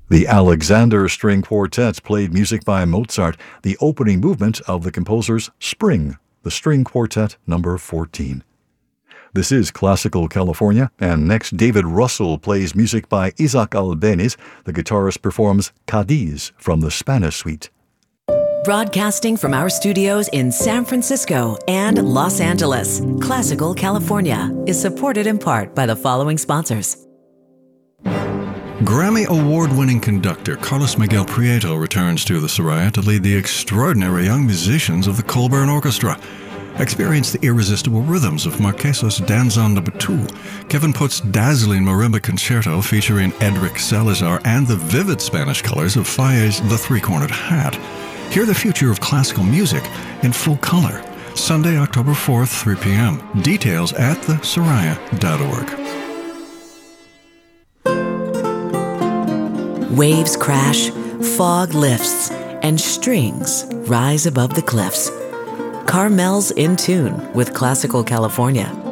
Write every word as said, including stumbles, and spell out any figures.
The Alexander String Quartet played music by Mozart, the opening movement of the composer's Spring, the String Quartet number fourteen. This is Classical California, and next David Russell plays music by Isaac Albeniz. The guitarist performs Cadiz from the Spanish Suite. Broadcasting from our studios in San Francisco and Los Angeles, Classical California is supported in part by the following sponsors. Grammy Award-winning conductor Carlos Miguel Prieto returns to the Soraya to lead the extraordinary young musicians of the Colburn Orchestra. Experience the irresistible rhythms of Marquesa's Danzón number two, Kevin Putt's dazzling marimba concerto featuring Edric Salazar, and the vivid Spanish colors of Falle's The Three-Cornered Hat. Hear the future of classical music in full color. Sunday, October fourth, three p.m. Details at the soraya dot org. Waves crash, fog lifts, and strings rise above the cliffs. Carmel's in tune with Classical California.